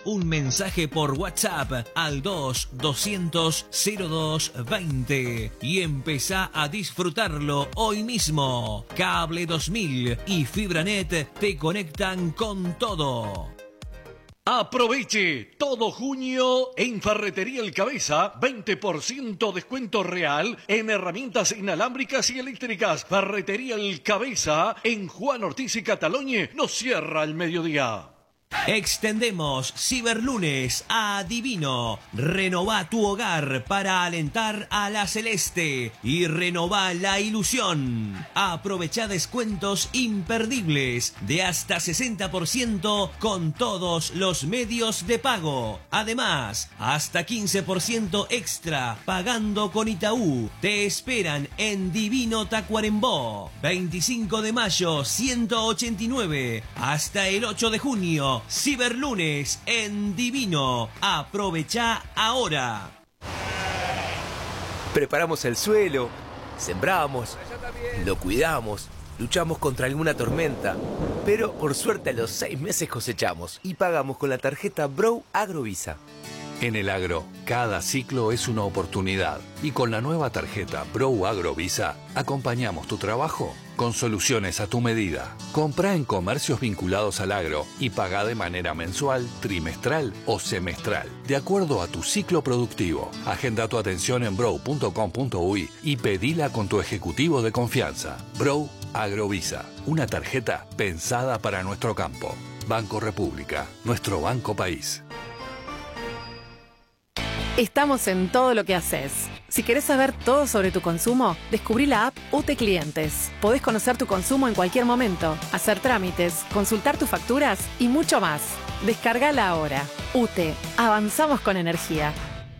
un mensaje por WhatsApp al 200-0220 y empezá a disfrutarlo hoy mismo. Cable 2000 y Fibranet te conectan con todo. Aproveche todo junio en Ferretería El Cabeza, 20% descuento real en herramientas inalámbricas y eléctricas. Ferretería El Cabeza en Juan Ortiz y Catalogne nos cierra al mediodía. Extendemos Ciberlunes a Divino. Renová tu hogar para alentar a la celeste y renová la ilusión. Aprovechá descuentos imperdibles de hasta 60% con todos los medios de pago. Además, hasta 15% extra pagando con Itaú. Te esperan en Divino Tacuarembó. 25 de mayo 189 hasta el 8 de junio. Ciberlunes en Divino. Aprovechá ahora. Preparamos el suelo, sembramos, lo cuidamos, luchamos contra alguna tormenta, pero por suerte a los 6 meses cosechamos y pagamos con la tarjeta Bro Agrovisa. En el agro, cada ciclo es una oportunidad y con la nueva tarjeta Bro Agrovisa acompañamos tu trabajo con soluciones a tu medida. Comprá en comercios vinculados al agro y pagá de manera mensual, trimestral o semestral, de acuerdo a tu ciclo productivo. Agenda tu atención en bro.com.uy y pedila con tu ejecutivo de confianza. Bro Agrovisa, una tarjeta pensada para nuestro campo. Banco República, nuestro banco país. Estamos en todo lo que haces. Si querés saber todo sobre tu consumo, descubrí la app UTE Clientes. Podés conocer tu consumo en cualquier momento, hacer trámites, consultar tus facturas y mucho más. Descargala ahora. UTE. Avanzamos con energía.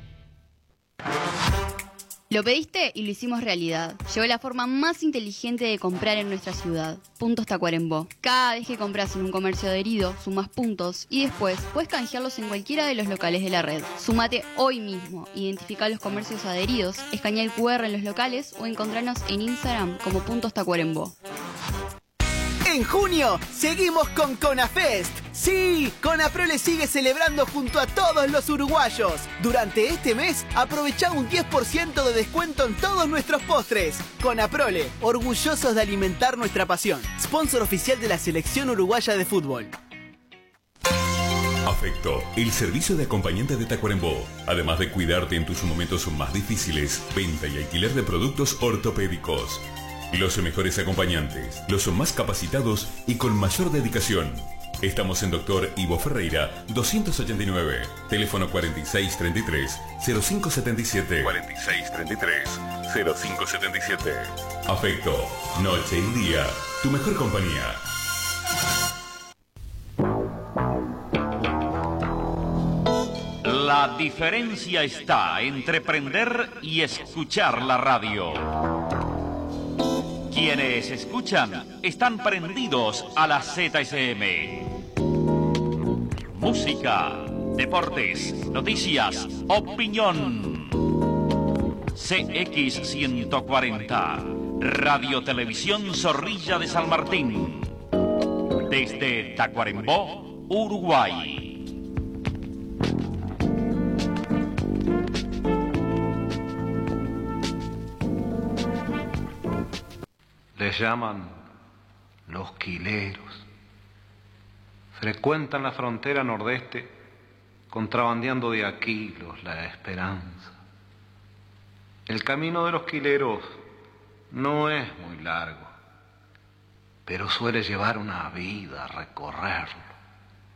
Lo pediste y lo hicimos realidad. Llegó la forma más inteligente de comprar en nuestra ciudad. Puntos Tacuarembó. Cada vez que compras en un comercio adherido, sumas puntos y después puedes canjearlos en cualquiera de los locales de la red. Sumate hoy mismo. Identifica los comercios adheridos, escanea el QR en los locales o encontranos en Instagram como Puntos Tacuarembó. En junio, seguimos con CONAFEST. Sí, CONAPROLE sigue celebrando junto a todos los uruguayos. Durante este mes, aprovecha un 10% de descuento en todos nuestros postres. CONAPROLE, orgullosos de alimentar nuestra pasión. Sponsor oficial de la Selección Uruguaya de Fútbol. Afecto, el servicio de acompañante de Tacuarembó. Además de cuidarte en tus momentos más difíciles, venta y alquiler de productos ortopédicos. Los mejores acompañantes, los más capacitados y con mayor dedicación. Estamos en Dr. Ivo Ferreira, 289, teléfono 4633-0577. 4633-0577. Afecto, noche y día, tu mejor compañía. La diferencia está entre prender y escuchar la radio. Quienes escuchan están prendidos a la ZSM. Música, deportes, noticias, opinión. CX140, Radio Televisión Zorrilla de San Martín. Desde Tacuarembó, Uruguay. Les llaman los quileros. Frecuentan la frontera nordeste, contrabandeando de kilos la esperanza. El camino de los quileros no es muy largo, pero suele llevar una vida a recorrerlo.